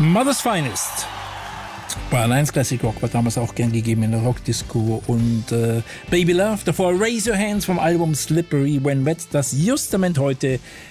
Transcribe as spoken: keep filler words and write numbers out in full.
Mother's Finest. War ein eins Classic Rock, war damals auch gern gegeben in der Rockdisco. Und äh, Baby Love, davor Raise Your Hands vom Album Slippery When Wet, das justament heute